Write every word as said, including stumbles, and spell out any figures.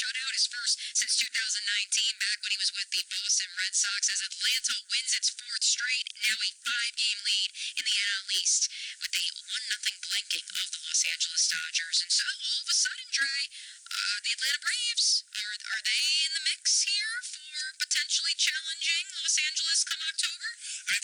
shutout, his first since two thousand nineteen, back when he was with the Boston Red Sox, as Atlanta wins its fourth straight, now a five-game lead in the N L East with the one nothing blanking of the Los Angeles Dodgers. And so all of a sudden, Dre, uh, the Atlanta Braves, are, are they in the mix here for potentially challenging Los Angeles come October?